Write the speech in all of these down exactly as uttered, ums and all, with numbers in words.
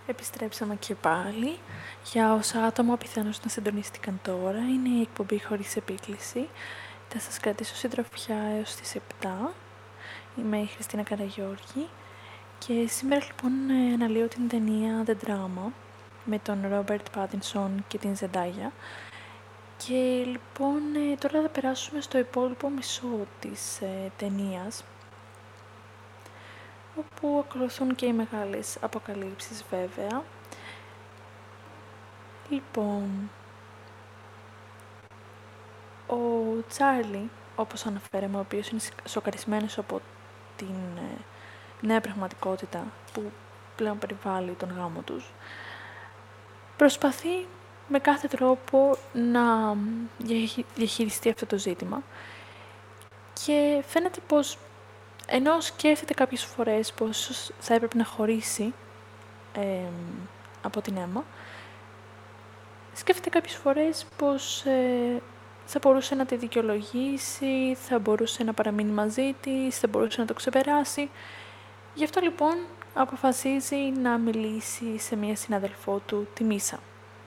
Επιστρέψαμε και πάλι. Για όσα άτομα πιθανώς να συντονίστηκαν τώρα, είναι η εκπομπή Χωρίς Επίκληση. Θα σας κρατήσω συντροφιά έως τις επτά. Είμαι η Χριστίνα Καραγιώργη και σήμερα λοιπόν αναλύω την ταινία The Drama με τον Ρόμπερτ Πάτινσον και την Ζεντάγια. Και λοιπόν τώρα θα περάσουμε στο υπόλοιπο μισό της ε, ταινίας, όπου ακολουθούν και οι μεγάλες αποκαλύψεις βέβαια. Λοιπόν, ο Τσάρλι, όπως αναφέραμε, ο οποίος είναι σοκαρισμένος από την ε, νέα πραγματικότητα που πλέον περιβάλλει τον γάμο τους, προσπαθεί με κάθε τρόπο να διαχειριστεί αυτό το ζήτημα και φαίνεται πως ενώ σκέφτεται κάποιες φορές πως θα έπρεπε να χωρίσει ε, από την Έμα, σκέφτεται κάποιες φορές πως ε, θα μπορούσε να τη δικαιολογήσει, θα μπορούσε να παραμείνει μαζί της, θα μπορούσε να το ξεπεράσει. Γι' αυτό λοιπόν αποφασίζει να μιλήσει σε μία συναδελφό του, τη Μίσα.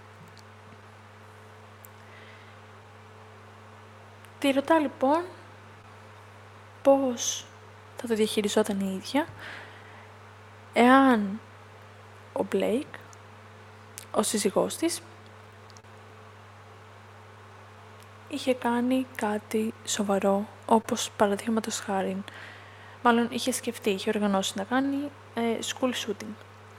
Τη ρωτά λοιπόν πώς θα το διαχειριζόταν η ίδια εάν ο Μπλέικ, ο σύζυγός της, είχε κάνει κάτι σοβαρό, όπως παραδείγματος χάριν, μάλλον είχε σκεφτεί, είχε οργανώσει να κάνει ε, school shooting.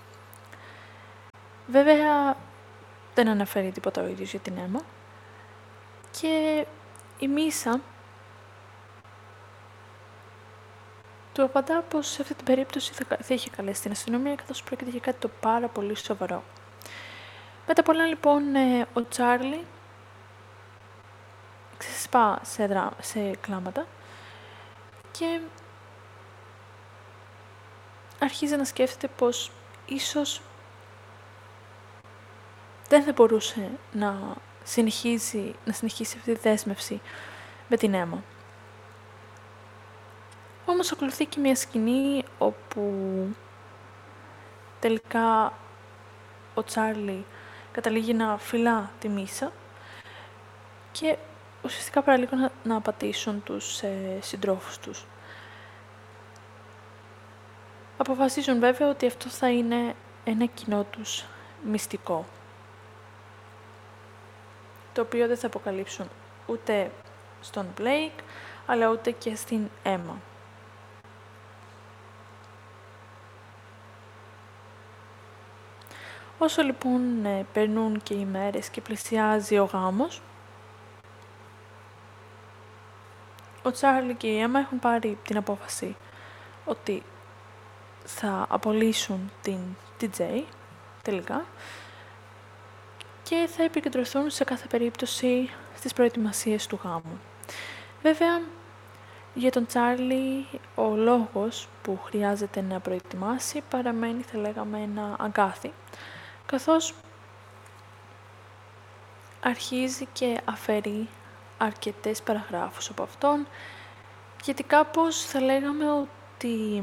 Βέβαια δεν αναφέρει τίποτα ο ίδιος για την Έμα και η Μίσα του απαντά πως σε αυτή την περίπτωση θα, θα είχε καλέσει την αστυνομία, καθώς πρόκειται για κάτι το πάρα πολύ σοβαρό. Μετά πολλά λοιπόν ε, ο Τσάρλι ξεσπά σε, δρα... σε κλάματα και αρχίζει να σκέφτεται πως ίσως δεν θα μπορούσε να συνεχίσει, να συνεχίσει αυτή τη δέσμευση με την Έμα. Όμως ακολουθεί και μια σκηνή όπου τελικά ο Τσάρλι καταλήγει να φυλά τη Μίσα και ουσιαστικά παραλίγο να, να απατήσουν τους ε, συντρόφους τους. Αποφασίζουν βέβαια ότι αυτό θα είναι ένα κοινό τους μυστικό, το οποίο δεν θα αποκαλύψουν ούτε στον Μπλέικ, αλλά ούτε και στην Έμα. Όσο λοιπόν ε, περνούν και οι μέρες και πλησιάζει ο γάμος, ο Τσάρλι και η Έμα έχουν πάρει την απόφαση ότι θα απολύσουν την τι τζέι τελικά και θα επικεντρωθούν σε κάθε περίπτωση στις προετοιμασίες του γάμου. Βέβαια, για τον Τσάρλι ο λόγος που χρειάζεται να προετοιμάσει παραμένει, θα λέγαμε, ένα αγκάθι, καθώς αρχίζει και αφαιρεί αρκετές παραγράφους από αυτόν, γιατί κάπως θα λέγαμε ότι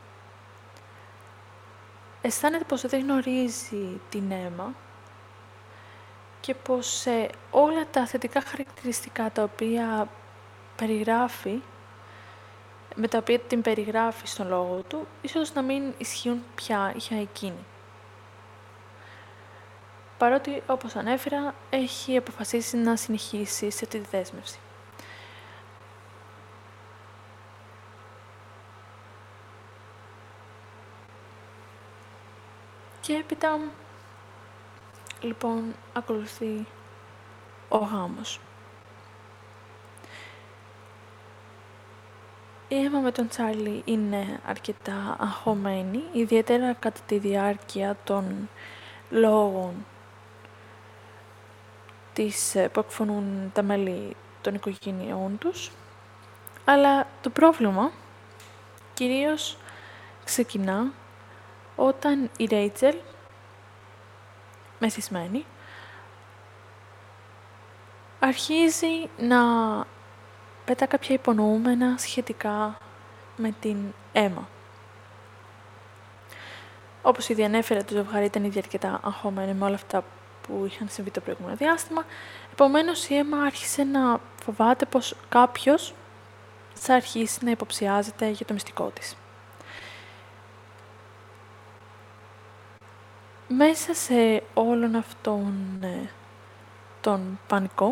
αισθάνεται πως δεν γνωρίζει την Έμα και πως ε, όλα τα θετικά χαρακτηριστικά τα οποία περιγράφει, με τα οποία την περιγράφει στον λόγο του, ίσως να μην ισχύουν πια για εκείνη. Παρότι, όπως ανέφερα, έχει αποφασίσει να συνεχίσει σε αυτή τη δέσμευση. Και έπειτα, λοιπόν, ακολουθεί ο γάμος. Η Έμα με τον Τσάρλι είναι αρκετά αγχωμένη, ιδιαίτερα κατά τη διάρκεια των λόγων της, που εκφωνούν τα μέλη των οικογένειών τους, αλλά το πρόβλημα κυρίως ξεκινά όταν η Ρέιτσελ, μεθυσμένη, αρχίζει να πετά κάποια υπονοούμενα σχετικά με την Έμα. Όπως ήδη ανέφερα, το ζευγάρι ήταν ήδη αρκετά αγχωμένο με όλα αυτά που είχαν συμβεί το προηγούμενο διάστημα. Επομένως, η Έμα άρχισε να φοβάται πως κάποιος θα αρχίσει να υποψιάζεται για το μυστικό της. Μέσα σε όλον αυτόν ε, τον πανικό,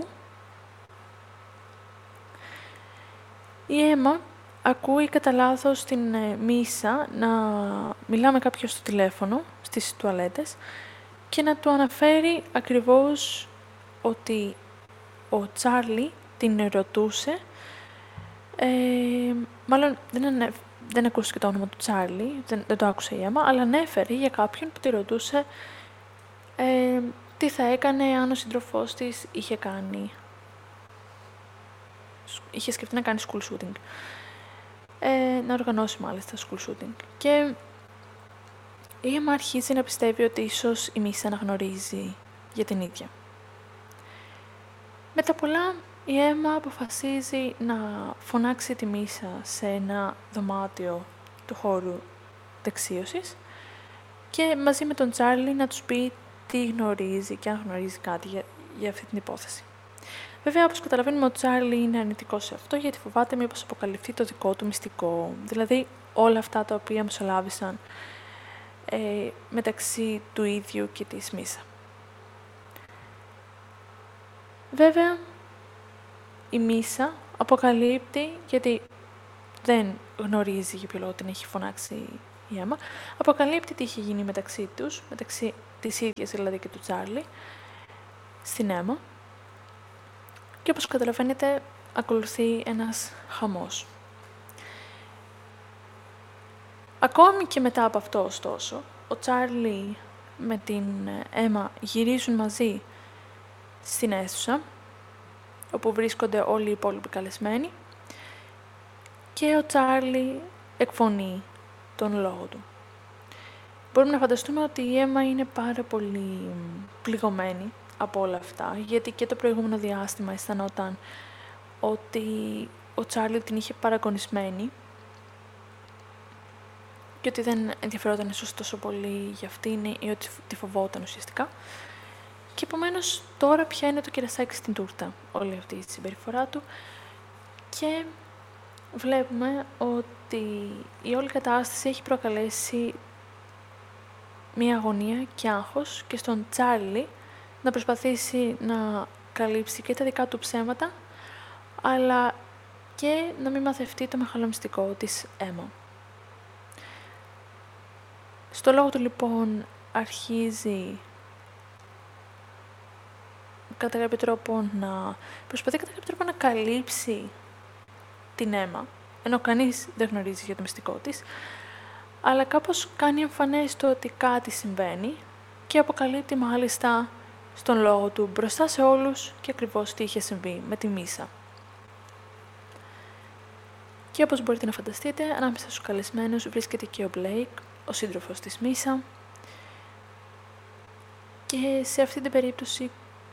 η Έμα ακούει κατά λάθος την ε, Μίσα να μιλά με κάποιον στο τηλέφωνο, στις τουαλέτες, και να του αναφέρει ακριβώς ότι ο Τσάρλι την ρωτούσε, ε, μάλλον δεν, ανε, δεν ακούστηκε το όνομα του Τσάρλι, δεν, δεν το άκουσε η Έμα, αλλά ανέφερε για κάποιον που τη ρωτούσε ε, τι θα έκανε αν ο σύντροφός της είχε κάνει, είχε σκεφτεί να κάνει school shooting. Ε, να οργανώσει μάλιστα school shooting. Και η Έμα αρχίζει να πιστεύει ότι ίσως η Μίσα να γνωρίζει για την ίδια. Μετά πολλά, η Έμα αποφασίζει να φωνάξει τη Μίσα σε ένα δωμάτιο του χώρου δεξίωσης και μαζί με τον Τσάρλι να τους πει τι γνωρίζει και αν γνωρίζει κάτι για, για αυτή την υπόθεση. Βέβαια, όπως καταλαβαίνουμε, ο Τσάρλι είναι αρνητικός σε αυτό, γιατί φοβάται μήπως αποκαλυφθεί το δικό του μυστικό. Δηλαδή, όλα αυτά τα οποία μεσολάβησαν ε, μεταξύ του ίδιου και της Μίσα. Βέβαια, η Μίσα αποκαλύπτει, γιατί δεν γνωρίζει για ποιο λόγο την έχει φωνάξει η Έμα, αποκαλύπτει τι είχε γίνει μεταξύ τους, μεταξύ της ίδιας δηλαδή και του Τσάρλι, στην Έμα. Και όπως καταλαβαίνετε, ακολουθεί ένας χαμός. Ακόμη και μετά από αυτό, ωστόσο, ο Τσάρλι με την Έμα γυρίζουν μαζί στην αίθουσα, όπου βρίσκονται όλοι οι υπόλοιποι καλεσμένοι, και ο Τσάρλι εκφωνεί τον λόγο του. Μπορούμε να φανταστούμε ότι η Έμα είναι πάρα πολύ πληγωμένη από όλα αυτά, γιατί και το προηγούμενο διάστημα αισθανόταν ότι ο Τσάρλι την είχε παραγωνισμένη και ότι δεν ενδιαφερόταν ίσως τόσο πολύ για αυτήν ή ότι τη φοβόταν ουσιαστικά. Και επομένως τώρα πια είναι το κερασάκι στην τούρτα όλη αυτή η συμπεριφορά του και βλέπουμε ότι η όλη κατάσταση έχει προκαλέσει μια αγωνία και άγχος και στον Τσάρλι να προσπαθήσει να καλύψει και τα δικά του ψέματα, αλλά και να μην μαθευτεί το μεγάλο μυστικό της Έμα. Στο λόγο του λοιπόν αρχίζει κατά κάποιο τρόπο να προσπαθεί κατά κάποιο τρόπο να καλύψει την Έμα, ενώ κανείς δεν γνωρίζει για το μυστικό της, αλλά κάπως κάνει εμφανές το ότι κάτι συμβαίνει και αποκαλύπτει μάλιστα στον λόγο του μπροστά σε όλους και ακριβώς τι είχε συμβεί με τη Μίσα. Και όπως μπορείτε να φανταστείτε, ανάμεσα στους καλεσμένους βρίσκεται και ο Μπλέικ, ο σύντροφος της Μίσα, και σε αυτή την περίπτωση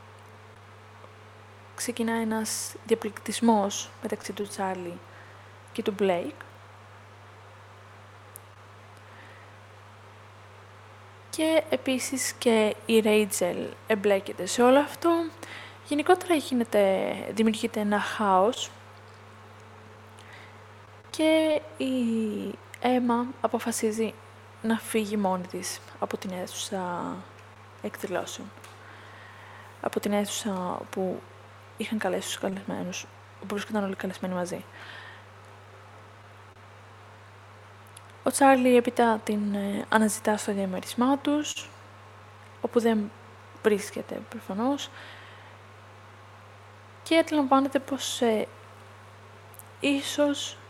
ξεκινά ένας διαπληκτισμός μεταξύ του Τσάρλι και του Μπλέικ, και επίσης και η Ρέιτζελ εμπλέκεται σε όλο αυτό. Γενικότερα γίνεται, δημιουργείται ένα χάος και η Έμα αποφασίζει να φύγει μόνη της από την αίθουσα εκδηλώσεων. Από την αίθουσα που είχαν καλέσει τους καλεσμένους, όπου βρίσκονταν όλοι καλεσμένοι μαζί. Ο Τσάρλι έπειτα την ε, αναζητά στο διαμέρισμά τους, όπου δεν βρίσκεται προφανώς, και αντιλαμβάνεται πως ε, ίσως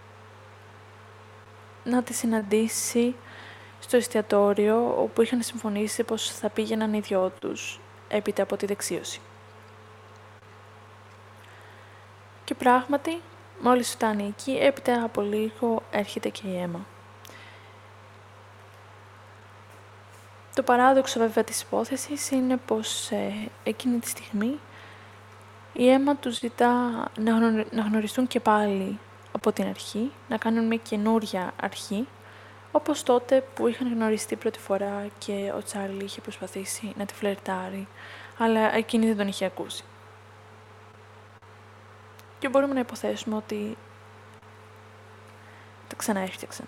να τη συναντήσει στο εστιατόριο, όπου είχαν συμφωνήσει πως θα πήγαιναν οι δυο τους έπειτα από τη δεξίωση. Και πράγματι, μόλις φτάνει εκεί, έπειτα από λίγο έρχεται και η Έμα. Το παράδοξο βέβαια της υπόθεσης είναι πως ε, εκείνη τη στιγμή η Έμα τους ζητά να, γνω... να γνωριστούν και πάλι από την αρχή, να κάνουν μια καινούρια αρχή, όπως τότε που είχαν γνωριστεί πρώτη φορά και ο Τσάρλι είχε προσπαθήσει να τη φλερτάρει, αλλά εκείνη δεν τον είχε ακούσει. Και μπορούμε να υποθέσουμε ότι τα ξαναέφτιαξαν.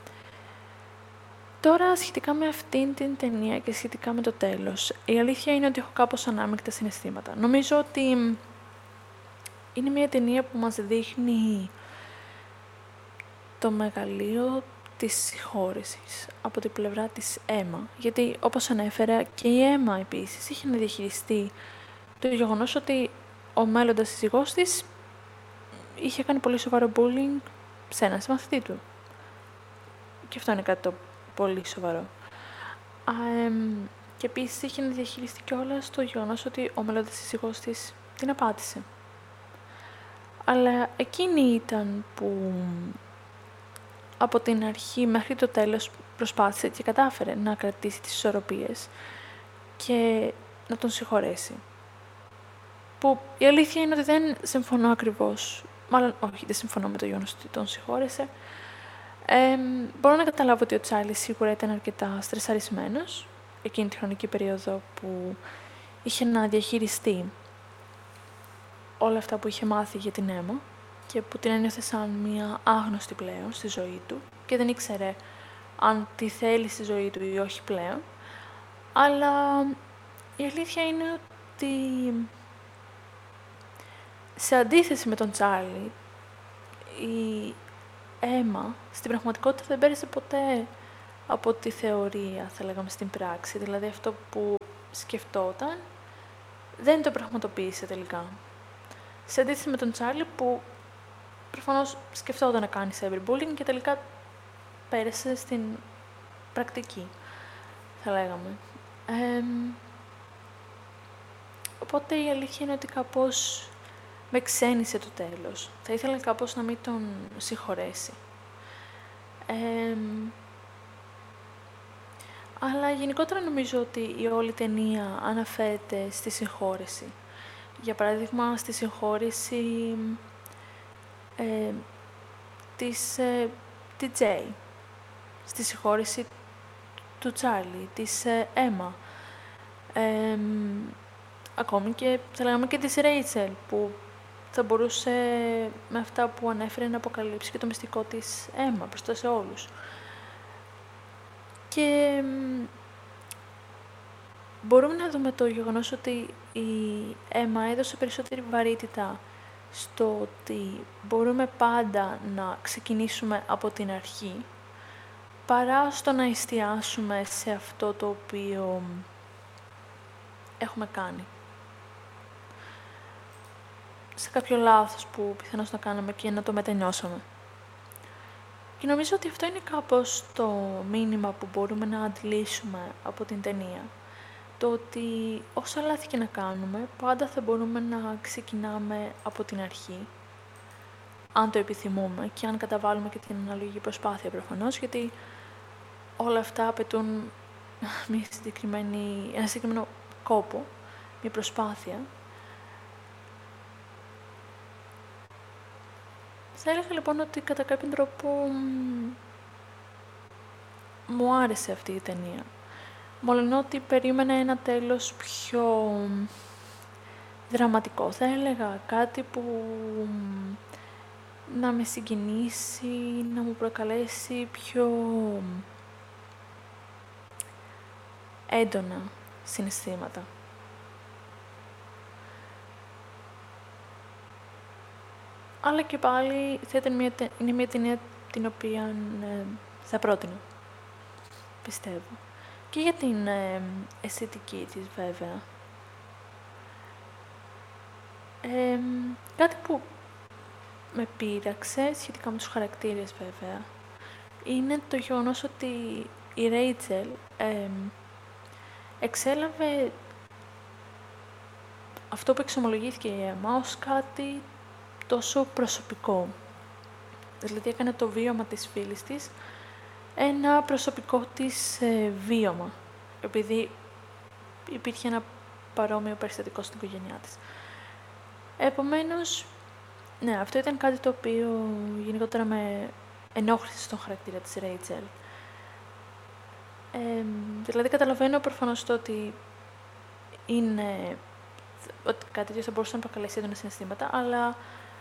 Τώρα, σχετικά με αυτήν την ταινία και σχετικά με το τέλος, η αλήθεια είναι ότι έχω κάπως ανάμεικτα συναισθήματα. Νομίζω ότι είναι μια ταινία που μας δείχνει το μεγαλείο της συγχώρεσης από την πλευρά της Έμα. Γιατί, όπως ανέφερα, και η Έμα επίσης είχε να διαχειριστεί το γεγονός ότι ο μέλλοντας σύζυγός της είχε κάνει πολύ σοβαρό bullying σε έναν συμμαθητή του. Και αυτό είναι κάτι το πολύ σοβαρό. Α, εμ, και επίσης είχε να διαχειριστεί κιόλας το γεγονός ότι ο μέλλοντας σύζυγός της την απάτησε. Αλλά εκείνη ήταν που από την αρχή μέχρι το τέλος προσπάθησε και κατάφερε να κρατήσει τις ισορροπίες και να τον συγχωρέσει. Που η αλήθεια είναι ότι δεν συμφωνώ ακριβώς, μάλλον όχι, δεν συμφωνώ με το γεγονός ότι τον συγχώρεσε. Ε, μπορώ να καταλάβω ότι ο Τσάρλι σίγουρα ήταν αρκετά στρεσαρισμένος εκείνη τη χρονική περίοδο που είχε να διαχειριστεί όλα αυτά που είχε μάθει για την Έμα και που την ένιωθε σαν μια άγνωστη πλέον στη ζωή του και δεν ήξερε αν τη θέλει στη ζωή του ή όχι πλέον. Αλλά η αλήθεια είναι ότι σε αντίθεση με τον Τσάρλι, η Έμα στην πραγματικότητα δεν πέρασε ποτέ από τη θεωρία, θα λέγαμε, στην πράξη. Δηλαδή αυτό που σκεφτόταν δεν το πραγματοποίησε τελικά. Σε αντίθεση με τον Τσάρλι που προφανώς σκεφτόταν να κάνει cyberbullying και τελικά πέρασε στην πρακτική, θα λέγαμε. Ε, οπότε η αλήθεια είναι ότι κάπως με ξένησε το τέλος. Θα ήθελα κάπως να μην τον συγχωρέσει. Ε, αλλά γενικότερα νομίζω ότι η όλη ταινία αναφέρεται στη συγχώρεση. Για παράδειγμα, στη συγχώρεση ε, της ε, τι τζέι, στη συγχώρεση του Τσάρλι, της ε, Έμα, ε, ακόμη και θα λέγαμε και της Ρέιτσελ, που θα μπορούσε με αυτά που ανέφερε να αποκαλύψει και το μυστικό της Έμα μπροστά σε όλους. Και μπορούμε να δούμε το γεγονός ότι η Έμα έδωσε περισσότερη βαρύτητα στο ότι μπορούμε πάντα να ξεκινήσουμε από την αρχή, παρά στο να εστιάσουμε σε αυτό το οποίο έχουμε κάνει. Σε κάποιο λάθος που πιθανώς να κάναμε και να το μετανιώσαμε. Και νομίζω ότι αυτό είναι κάπως το μήνυμα που μπορούμε να αντλήσουμε από την ταινία. Το ότι όσα λάθη και να κάνουμε, πάντα θα μπορούμε να ξεκινάμε από την αρχή, αν το επιθυμούμε και αν καταβάλουμε και την αναλογική προσπάθεια προφανώς, γιατί όλα αυτά απαιτούν μια συγκεκριμένη, ένα συγκεκριμένο κόπο, μια προσπάθεια. Θα έλεγα λοιπόν ότι κατά κάποιον τρόπο μου άρεσε αυτή η ταινία. Μόλον ότι περίμενα ένα τέλος πιο δραματικό, θα έλεγα, κάτι που να με συγκινήσει, να μου προκαλέσει πιο έντονα συναισθήματα. Αλλά και πάλι θα ήταν μια, είναι μια ταινία την οποία ε, θα πρότεινα, πιστεύω. Και για την ε, αισθητική της βέβαια. Ε, κάτι που με πείραξε σχετικά με τους χαρακτήρες βέβαια είναι το γεγονός ότι η Ρέιτσελ ε, εξέλαβε αυτό που εξομολογήθηκε η Έμα ως κάτι τόσο προσωπικό. Δηλαδή έκανε το βίωμα της φίλης της ένα προσωπικό της ε, βίωμα, επειδή υπήρχε ένα παρόμοιο περιστατικό στην οικογένειά της. Επομένως, ναι, αυτό ήταν κάτι το οποίο γενικότερα με ενόχλησε στον χαρακτήρα της Ρέιτσελ. Ε, δηλαδή καταλαβαίνω προφανώς το ότι είναι ότι κάτι τέτοιο θα μπορούσε να προκαλέσει έντονα συναισθήματα, αλλά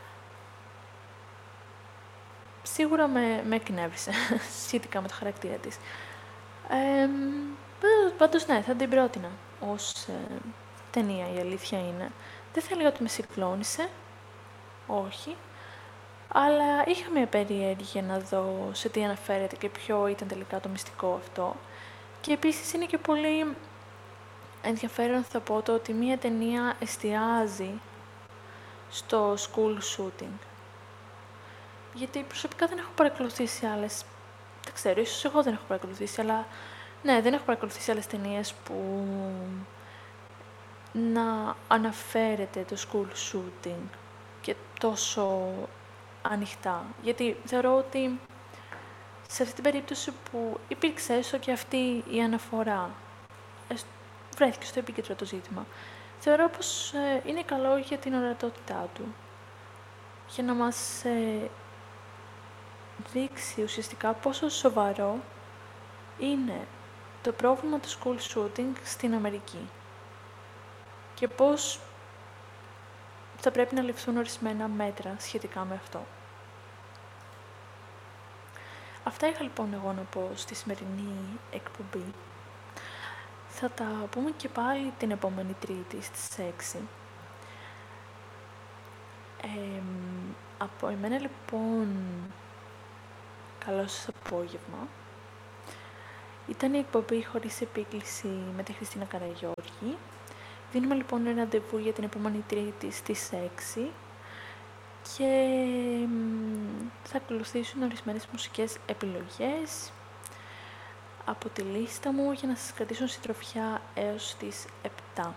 σίγουρα με, με εκνεύρισε σχετικά με το χαρακτήρα της. Ε, πάντως ναι, θα την πρότεινα ως ε, ταινία, η αλήθεια είναι. Δεν θα έλεγα ότι με συγκλώνησε, όχι, αλλά είχα μια περιέργεια να δω σε τι αναφέρεται και ποιο ήταν τελικά το μυστικό αυτό. Και επίσης είναι και πολύ ενδιαφέρον, θα πω, το ότι μια ταινία εστιάζει στο school shooting. Γιατί προσωπικά δεν έχω παρακολουθήσει άλλες, δεν ξέρω, ίσως εγώ δεν έχω παρακολουθήσει, αλλά ναι, δεν έχω παρακολουθήσει άλλες ταινίες που να αναφέρεται το school shooting και τόσο ανοιχτά. Γιατί θεωρώ ότι σε αυτή την περίπτωση που υπήρξε έστω και αυτή η αναφορά, βρέθηκε στο επίκεντρο το ζήτημα, θεωρώ πως ε, είναι καλό για την ορατότητά του. Για να μας ε, δείξει ουσιαστικά πόσο σοβαρό είναι το πρόβλημα του school shooting στην Αμερική και πώς θα πρέπει να ληφθούν ορισμένα μέτρα σχετικά με αυτό. Αυτά είχα λοιπόν εγώ να πω στη σημερινή εκπομπή. Θα τα πούμε και πάλι την επόμενη Τρίτη στις έξι. Ε, από εμένα λοιπόν, καλό σας απόγευμα. Ήταν η εκπομπή χωρίς επίκληση με τη Χριστίνα Καραγιώργη. Δίνουμε λοιπόν ένα ραντεβού για την επόμενη Τρίτη στις έξι και θα ακολουθήσουν ορισμένες μουσικές επιλογές από τη λίστα μου για να σας κρατήσουν συντροφιά έως τις επτά.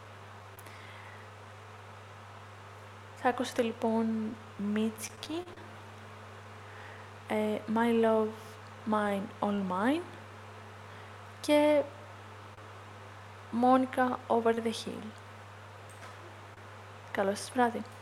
Θα ακούσετε λοιπόν Mitski, ε, My Love, Mine, All Mine και Monica Over the Hill. Καλό σας βράδυ!